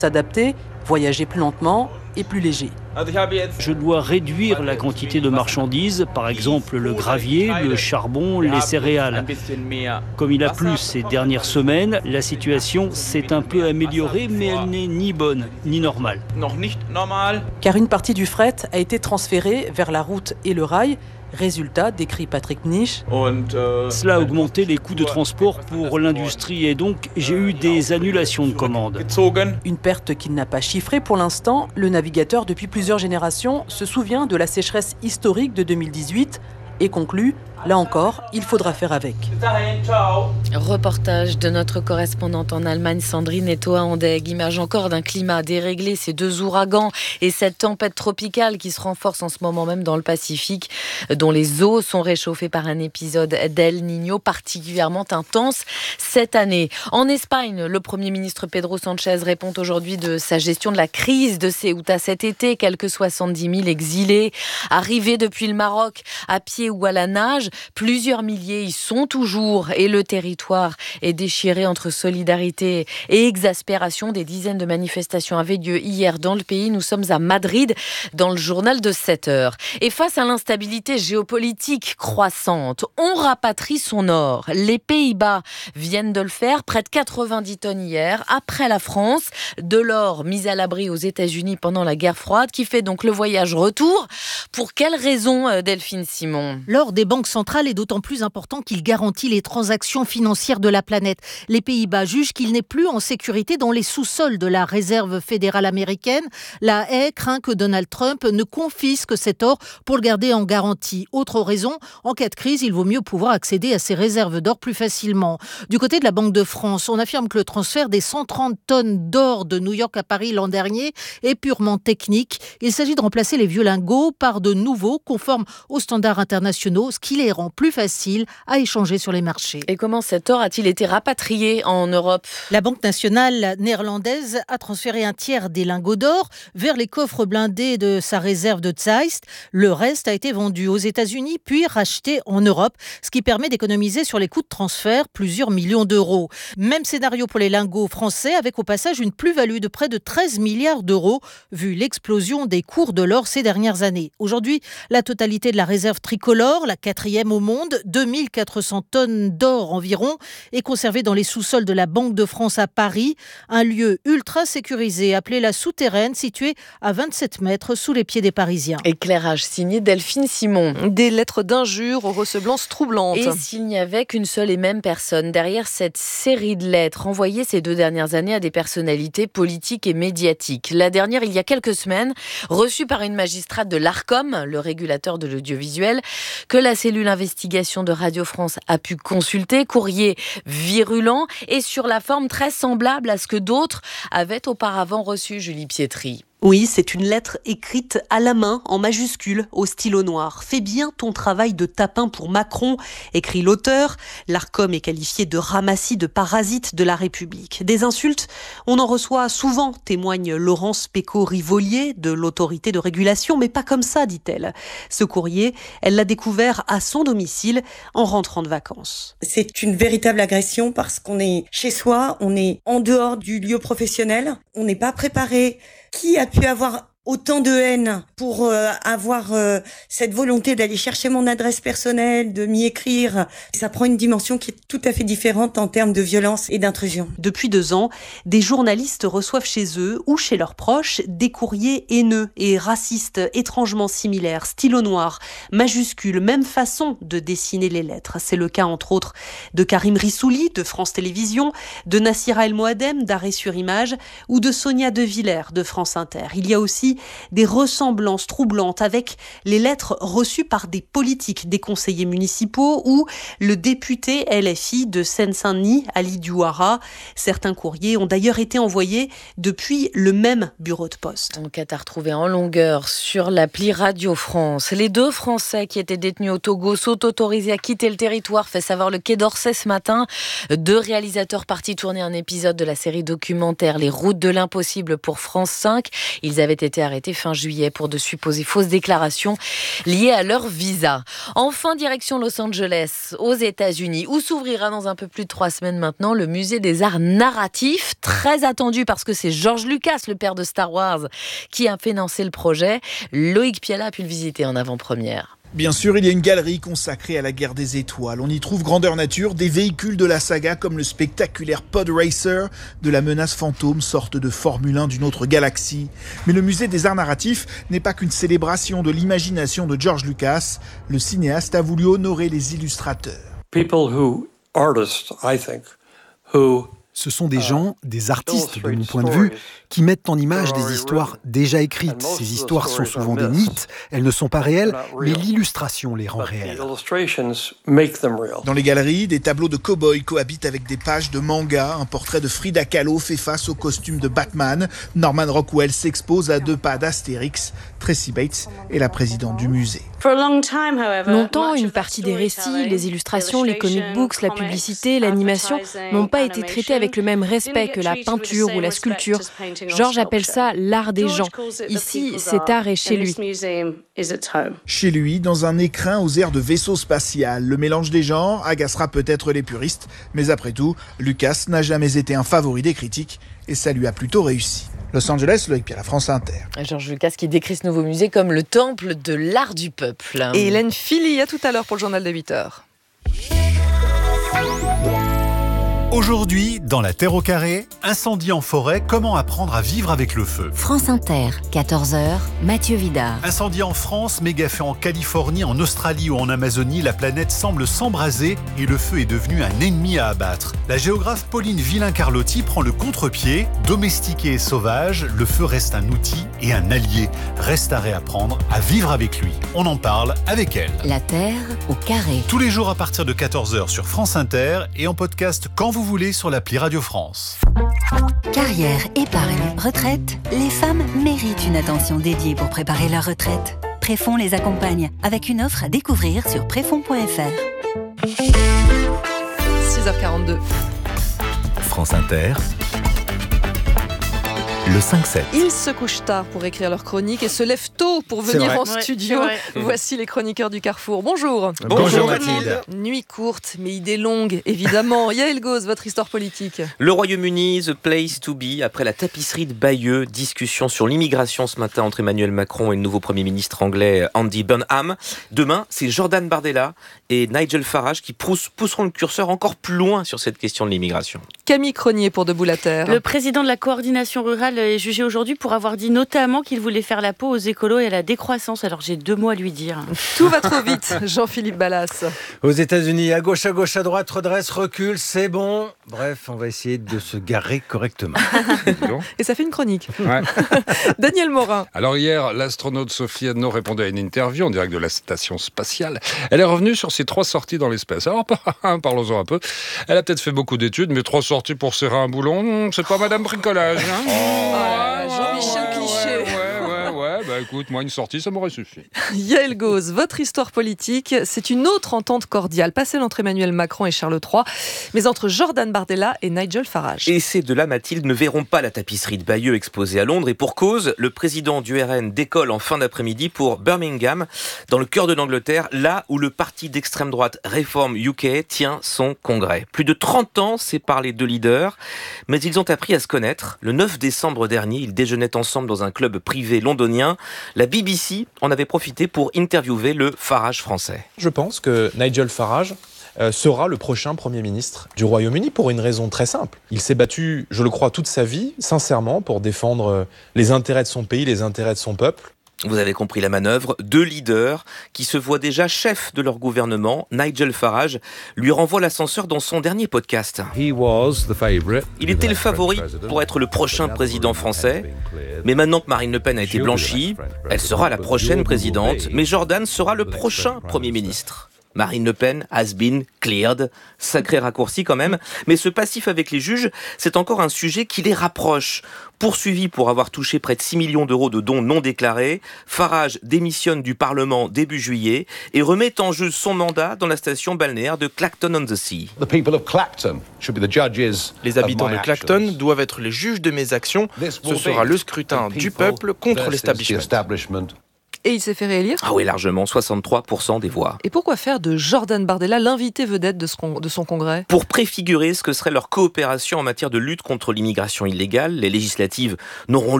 S'adapter, voyager plus lentement et plus léger. Je dois réduire la quantité de marchandises, par exemple le gravier, le charbon, les céréales. Comme il a plu ces dernières semaines, la situation s'est un peu améliorée, mais elle n'est ni bonne ni normale. Car une partie du fret a été transférée vers la route et le rail. Résultat, décrit Patrick Mnich. Cela a augmenté les coûts de transport pour l'industrie et donc j'ai eu des annulations de commandes. Une perte qu'il n'a pas chiffrée pour l'instant. Le navigateur, depuis plusieurs générations, se souvient de la sécheresse historique de 2018 et conclut, là encore, il faudra faire avec. Reportage de notre correspondante en Allemagne, Sandrine Etoa-Andeg. Image encore d'un climat déréglé, ces deux ouragans et cette tempête tropicale qui se renforce en ce moment même dans le Pacifique, dont les eaux sont réchauffées par un épisode d'El Niño particulièrement intense cette année. En Espagne, le Premier ministre Pedro Sánchez répond aujourd'hui de sa gestion de la crise de Ceuta cet été. Quelques 70 000 exilés arrivés depuis le Maroc à pied ou à la nage. Plusieurs milliers y sont toujours et le territoire est déchiré entre solidarité et exaspération. Des dizaines de manifestations avaient lieu hier dans le pays. Nous sommes à Madrid dans le journal de 7 heures. Et face à l'instabilité géopolitique croissante, on rapatrie son or. Les Pays-Bas viennent de le faire, près de 90 tonnes hier, après la France. De l'or mis à l'abri aux États-Unis pendant la guerre froide, qui fait donc le voyage retour. Pour quelles raisons, Delphine Simon ? L'or des banques centrales est d'autant plus important qu'il garantit les transactions financières de la planète. Les Pays-Bas jugent qu'il n'est plus en sécurité dans les sous-sols de la réserve fédérale américaine. La Haye craint que Donald Trump ne confisque cet or pour le garder en garantie. Autre raison, en cas de crise, il vaut mieux pouvoir accéder à ces réserves d'or plus facilement. Du côté de la Banque de France, on affirme que le transfert des 130 tonnes d'or de New York à Paris l'an dernier est purement technique. Il s'agit de remplacer les vieux lingots par de nouveaux conformes aux standards internationaux, ce qui les rend plus faciles à échanger sur les marchés. Et comment cet or a-t-il été rapatrié en Europe ? La Banque nationale néerlandaise a transféré un tiers des lingots d'or vers les coffres blindés de sa réserve de Zeist. Le reste a été vendu aux États-Unis puis racheté en Europe, ce qui permet d'économiser sur les coûts de transfert plusieurs millions d'euros. Même scénario pour les lingots français, avec au passage une plus-value de près de 13 milliards d'euros, vu l'explosion des cours de l'or ces dernières années. Aujourd'hui, la totalité de la réserve tricolore, la quatrième au monde, 2400 tonnes d'or environ, est conservée dans les sous-sols de la Banque de France à Paris, un lieu ultra sécurisé appelé la Souterraine, situé à 27 mètres sous les pieds des Parisiens. Éclairage signé Delphine Simon. Des lettres d'injures aux ressemblances troublantes. Et s'il n'y avait qu'une seule et même personne derrière cette série de lettres envoyées ces 2 dernières années à des personnalités politiques et médiatiques. La dernière, il y a quelques semaines, reçue par une magistrate de l'Arcom, le régulateur de l'audiovisuel, que la cellule investigation de Radio France a pu consulter, courrier virulent et sur la forme très semblable à ce que d'autres avaient auparavant reçu, Julie Pietri. Oui, c'est une lettre écrite à la main, en majuscule, au stylo noir. « Fais bien ton travail de tapin pour Macron », écrit l'auteur. L'Arcom est qualifié de ramassis de parasites de la République. Des insultes, on en reçoit souvent, témoigne Laurence Pécaud-Rivolier de l'autorité de régulation, mais pas comme ça, dit-elle. Ce courrier, elle l'a découvert à son domicile en rentrant de vacances. C'est une véritable agression parce qu'on est chez soi, on est en dehors du lieu professionnel, on n'est pas préparé. Qui a pu avoir autant de haine pour avoir cette volonté d'aller chercher mon adresse personnelle, de m'y écrire? Ça prend une dimension qui est tout à fait différente en termes de violence et d'intrusion. Depuis 2 ans, des journalistes reçoivent chez eux ou chez leurs proches des courriers haineux et racistes étrangement similaires, stylo noir, majuscules, même façon de dessiner les lettres. C'est le cas entre autres de Karim Rissouli de France Télévisions, de Nassira El Moadem d'Arrêt sur Image ou de Sonia De Villers de France Inter. Il y a aussi des ressemblances troublantes avec les lettres reçues par des politiques, des conseillers municipaux ou le député LFI de Seine-Saint-Denis, Ali Douara. Certains courriers ont d'ailleurs été envoyés depuis le même bureau de poste. Enquête à retrouver en longueur sur l'appli Radio France. Les 2 Français qui étaient détenus au Togo sont autorisés à quitter le territoire, fait savoir le Quai d'Orsay ce matin. 2 réalisateurs partis tourner un épisode de la série documentaire Les Routes de l'impossible pour France 5. Ils avaient été été arrêtés fin juillet pour de supposées fausses déclarations liées à leur visa. Enfin, direction Los Angeles, aux États-Unis, où s'ouvrira dans un peu plus de 3 semaines maintenant le musée des arts narratifs, très attendu parce que c'est George Lucas, le père de Star Wars, qui a financé le projet. Loïc Piala a pu le visiter en avant-première. Bien sûr, il y a une galerie consacrée à la guerre des étoiles. On y trouve grandeur nature des véhicules de la saga comme le spectaculaire Pod Racer de la menace fantôme, sorte de Formule 1 d'une autre galaxie. Mais le musée des arts narratifs n'est pas qu'une célébration de l'imagination de George Lucas. Le cinéaste a voulu honorer les illustrateurs. Ce sont des gens, des artistes de mon point de vue, qui mettent en image des histoires déjà écrites. Ces histoires sont souvent des mythes, elles ne sont pas réelles, mais l'illustration les rend réelles. Dans les galeries, des tableaux de cow-boys cohabitent avec des pages de manga. Un portrait de Frida Kahlo fait face au costume de Batman. Norman Rockwell s'expose à 2 pas d'Astérix. Tracy Bates est la présidente du musée. Longtemps, une partie des récits, les illustrations, les comic books, la publicité, l'animation n'ont pas été traités avec le même respect que la peinture ou la sculpture. George appelle ça l'art des gens. Ici, cet art est chez lui. Chez lui, dans un écrin aux airs de vaisseau spatial. Le mélange des genres agacera peut-être les puristes, mais après tout, Lucas n'a jamais été un favori des critiques et ça lui a plutôt réussi. Los Angeles, Loïc Piala, France Inter. Georges Lucas qui décrit ce nouveau musée comme le temple de l'art du peuple. Et Hélène Philly, à tout à l'heure pour le journal de 8h. Aujourd'hui, dans La Terre au carré, incendie en forêt, comment apprendre à vivre avec le feu. France Inter, 14h, Mathieu Vidard. Incendie en France, méga-feu en Californie, en Australie ou en Amazonie, la planète semble s'embraser et le feu est devenu un ennemi à abattre. La géographe Pauline Villain-Carlotti prend le contre-pied. Domestiqué et sauvage, le feu reste un outil et un allié. Reste à réapprendre à vivre avec lui. On en parle avec elle. La Terre au carré. Tous les jours à partir de 14h sur France Inter et en podcast quand vous voulez sur l'appli Radio France. Carrière, épargne, retraite, les femmes méritent une attention dédiée pour préparer leur retraite. Préfonds les accompagne avec une offre à découvrir sur préfonds.fr. 6h42. France Inter. Le 5-7. Ils se couchent tard pour écrire leur chronique et se lèvent tôt pour venir en studio. Voici les chroniqueurs du Carrefour. Bonjour. Bonjour Mathilde. Nuit courte, mais idée longue, évidemment. Yael Gauze, votre histoire politique. Le Royaume-Uni, the place to be. Après la tapisserie de Bayeux, discussion sur l'immigration ce matin entre Emmanuel Macron et le nouveau Premier ministre anglais Andy Burnham. Demain, c'est Jordan Bardella et Nigel Farage qui pousseront le curseur encore plus loin sur cette question de l'immigration. Camille Cronier pour Debout la Terre. Le président de la coordination rurale est jugé aujourd'hui pour avoir dit notamment qu'il voulait faire la peau aux écolos et à la décroissance. Alors j'ai 2 mots à lui dire. Tout va trop vite, Jean-Philippe Ballas. Aux États-Unis, à gauche, à droite, redresse, recule, c'est bon. Bref, on va essayer de se garer correctement. Et ça fait une chronique. Ouais. Daniel Morin. Alors hier, l'astronaute Sophie Adno répondait à une interview en direct de la station spatiale. Elle est revenue sur ses 3 sorties dans l'espace. Alors parlons-en un peu. Elle a peut-être fait beaucoup d'études, mais 3 sorties pour serrer un boulon, c'est pas Madame Bricolage. Hein Jean-Michel Cliché. Bah écoute, moi une sortie, ça m'aurait suffi. Yael Gauze, votre histoire politique, c'est une autre entente cordiale, pas celle entre Emmanuel Macron et Charles III, mais entre Jordan Bardella et Nigel Farage. Et ces deux-là, Mathilde, ne verront pas la tapisserie de Bayeux exposée à Londres, et pour cause, le président du RN décolle en fin d'après-midi pour Birmingham, dans le cœur de l'Angleterre, là où le parti d'extrême droite Reform UK tient son congrès. Plus de 30 ans séparent les deux leaders, mais ils ont appris à se connaître. Le 9 décembre dernier, ils déjeunaient ensemble dans un club privé londonien. La BBC en avait profité pour interviewer le Farage français. Je pense que Nigel Farage sera le prochain Premier ministre du Royaume-Uni pour une raison très simple. Il s'est battu, je le crois, toute sa vie, sincèrement, pour défendre les intérêts de son pays, les intérêts de son peuple. Vous avez compris la manœuvre. 2 leaders qui se voient déjà chefs de leur gouvernement. Nigel Farage lui renvoie l'ascenseur dans son dernier podcast. Il était le favori pour être le prochain président français. Mais maintenant que Marine Le Pen a été blanchie, elle sera la prochaine présidente. Mais Jordan sera le prochain Premier ministre. Marine Le Pen has been cleared. Sacré raccourci quand même. Mais ce passif avec les juges, c'est encore un sujet qui les rapproche. Poursuivi pour avoir touché près de 6 millions d'euros de dons non déclarés, Farage démissionne du Parlement début juillet et remet en jeu son mandat dans la station balnéaire de Clacton-on-the-Sea. Les habitants de Clacton doivent être les juges de mes actions. Ce sera le scrutin du peuple contre l'establishment. Et il s'est fait réélire ? Ah oui, largement, 63% des voix. Et pourquoi faire de Jordan Bardella l'invité vedette de son congrès ? Pour préfigurer ce que serait leur coopération en matière de lutte contre l'immigration illégale, les législatives n'auront